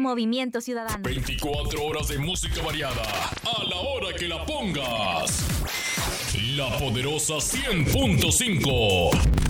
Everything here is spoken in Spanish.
Movimiento Ciudadano. 24 horas de música variada, a la hora que la pongas. La Poderosa 100.5.